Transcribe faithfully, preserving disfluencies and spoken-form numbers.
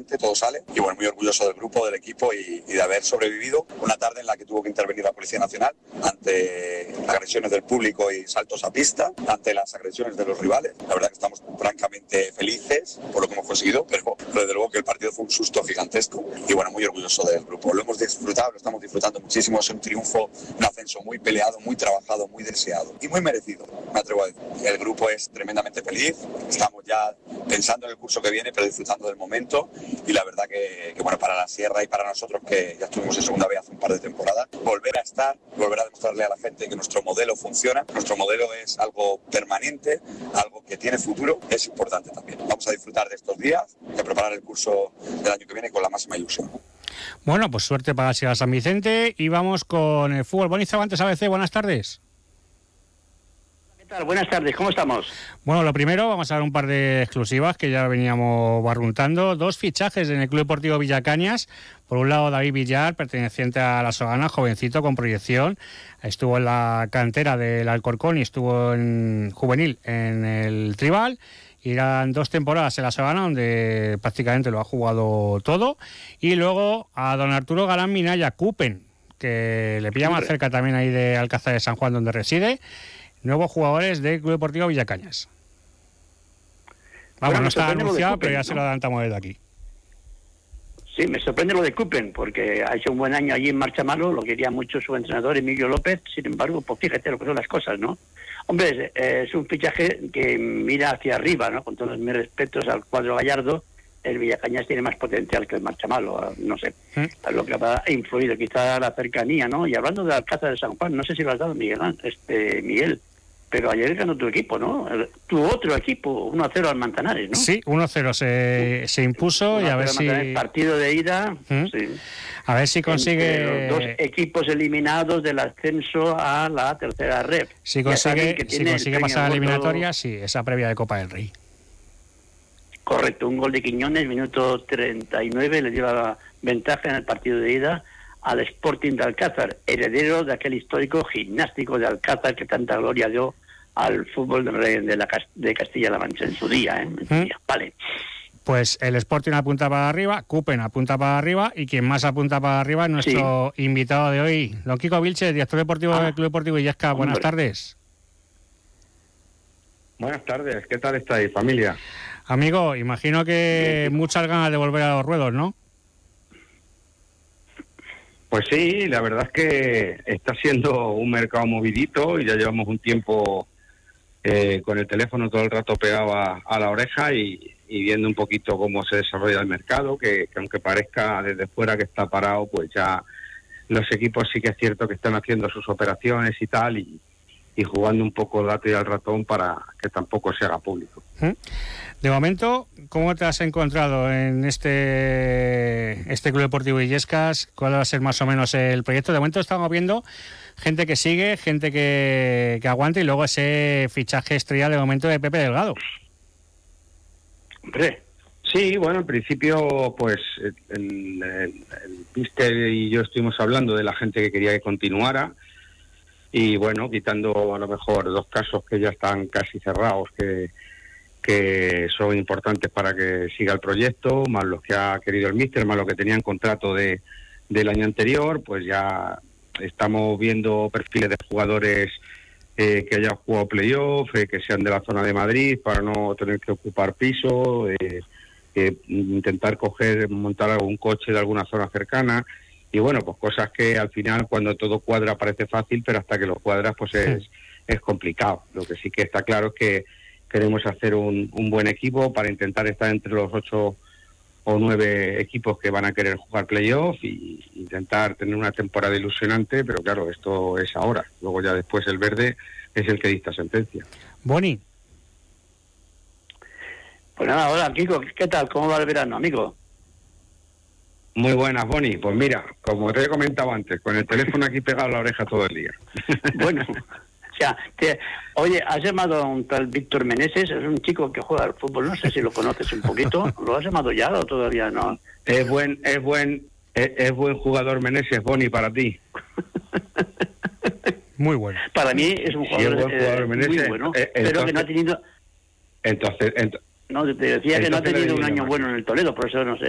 perfectamente, todo sale. Y bueno, muy orgulloso del grupo, del equipo y, y de haber sobrevivido una tarde en la que tuvo que intervenir la Policía Nacional ante agresiones del público y saltos a pista, ante las agresiones de los rivales. La verdad que estamos francamente felices por lo que hemos conseguido, pero, pero desde luego que el partido fue un susto gigantesco y bueno, muy orgulloso del grupo. Lo hemos disfrutado, lo estamos disfrutando muchísimo. Es un triunfo, un ascenso muy peleado, muy trabajado, muy deseado y muy merecido, me atrevo a decir. El grupo es tremendamente feliz, estamos ya pensando en el curso que viene, pero disfrutando del momento y la verdad que, que bueno, para la Sierra y para nosotros que ya estuvimos en segunda vez hace un par de temporadas, volver a estar, volver a demostrarle a la gente que nuestro modelo funciona, nuestro modelo es algo permanente, algo que tiene futuro, es importante también. Vamos a disfrutar de estos días y a preparar el curso del año que viene con la máxima ilusión. Bueno, pues suerte para la Sierra San Vicente y vamos con el fútbol. Boni Cervantes, A B C, buenas tardes. ¿Qué tal? Buenas tardes, ¿cómo estamos? Bueno, lo primero, vamos a dar un par de exclusivas que ya veníamos barruntando. Dos fichajes en el Club Deportivo Villacañas. Por un lado, David Villar, perteneciente a la Sogana, jovencito con proyección. Estuvo en la cantera del Alcorcón y estuvo en juvenil en el Tribal. Irán dos temporadas en la Sogana, donde prácticamente lo ha jugado todo. Y luego a don Arturo Galán Minaya, Cupen, que le pilla más cerca también ahí de Alcázar de San Juan, donde reside. Nuevos jugadores del Club Deportivo Villacañas. Vamos, bueno, no está anunciado, pero ya ¿no? Se lo adelantamos desde aquí. Sí, me sorprende lo de Cupen, porque ha hecho un buen año allí en Marchamalo, lo quería mucho su entrenador Emilio López. Sin embargo, pues fíjate lo que son las cosas, ¿no? Hombre, es, es un fichaje que mira hacia arriba, ¿no? Con todos mis respetos al cuadro gallardo, el Villacañas tiene más potencial que el Marchamalo, no sé, ¿Eh? Lo que ha influido, quizá la cercanía, ¿no? Y hablando de Alcázar de San Juan, no sé si lo has dado, Miguel, este Miguel, pero ayer ganó tu equipo, ¿no? Tu otro equipo, uno a cero al Manzanares, ¿no? Sí, uno a cero se, se impuso y a ver si... Partido de ida, ¿Mm? Sí. A ver si consigue... Entre los dos equipos eliminados del ascenso a la tercera red. Si consigue, si consigue pasar a la eliminatoria, sí, esa previa de Copa del Rey. Correcto, un gol de Quiñones, minuto treinta y nueve, le lleva la ventaja en el partido de ida al Sporting de Alcázar, heredero de aquel histórico gimnástico de Alcázar que tanta gloria dio al fútbol de, la, de Castilla-La Mancha en su día, ¿eh? En su ¿Mm? día. Vale. Pues el Sporting apunta para arriba, Cupen apunta para arriba y quien más apunta para arriba es nuestro sí. invitado de hoy, don Kiko Vilches, director deportivo ah, del Club Deportivo Illescas. Buenas tardes. Buenas tardes, ¿qué tal estáis, familia? Amigo, imagino que sí. muchas ganas de volver a los ruedos, ¿no? Pues sí, la verdad es que está siendo un mercado movidito y ya llevamos un tiempo eh, con el teléfono todo el rato pegado a, a la oreja y, y viendo un poquito cómo se desarrolla el mercado, que, que aunque parezca desde fuera que está parado, pues ya los equipos sí que es cierto que están haciendo sus operaciones y tal, y, y jugando un poco el gato y al ratón para que tampoco se haga público. De momento, ¿cómo te has encontrado en este este Club Deportivo Illescas? ¿Cuál va a ser más o menos el proyecto? De momento estamos viendo gente que sigue, gente que, que aguanta y luego ese fichaje estrella de momento de Pepe Delgado. Hombre, sí, bueno, en principio, pues el, el, el Mister y yo estuvimos hablando de la gente que quería que continuara y bueno, quitando a lo mejor dos casos que ya están casi cerrados, que que son importantes para que siga el proyecto, más los que ha querido el míster, más los que tenían contrato de del año anterior, pues ya estamos viendo perfiles de jugadores eh, que hayan jugado playoff, eh, que sean de la zona de Madrid, para no tener que ocupar piso, eh, eh, intentar coger, montar algún coche de alguna zona cercana, y bueno, pues cosas que al final cuando todo cuadra parece fácil, pero hasta que lo cuadras pues es, es complicado. Lo que sí que está claro es que queremos hacer un, un buen equipo para intentar estar entre los ocho o nueve equipos que van a querer jugar playoff y intentar tener una temporada ilusionante, pero claro, esto es ahora. Luego ya después el verde es el que dicta sentencia. Boni. Pues nada, hola Kiko, ¿qué tal? ¿Cómo va el verano, amigo? Muy buenas, Boni. Pues mira, como te he comentado antes, con el teléfono aquí pegado a la oreja todo el día. Bueno... O sea, te, oye, has llamado a un tal Víctor Meneses, es un chico que juega al fútbol, no sé si lo conoces un poquito, ¿lo has llamado ya o todavía no? Es buen, es buen, es, es buen jugador Meneses, Boni, para ti. Muy bueno. Para mí es un jugador, sí, es buen jugador eh, Meneses, muy bueno, eh, pero entonces, que no ha tenido... Entonces, ent- No, te decía que no ha tenido un año bueno en el Toledo, por eso no sé